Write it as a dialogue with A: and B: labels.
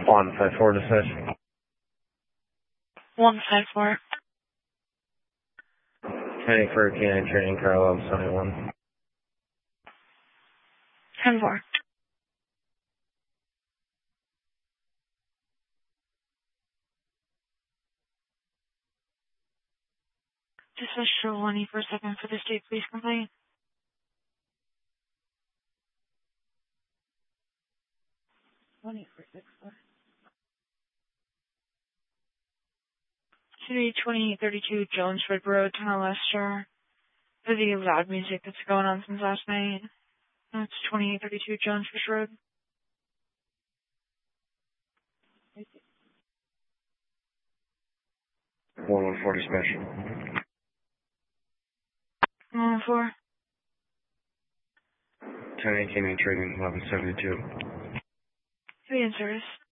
A: 154 dispatch.
B: 154.
A: Heading for Canine Training Car 1171.
B: 10-4. Dispatch to 1 for a second for the state police complaint. 2832 Jones Red Road, Tunnel Lester. The loud music that's going on since last night. That's 2832 Jones Ridge Road.
A: One 140 special.
B: 114.
A: 1018 Training 1172.
B: 3 in service.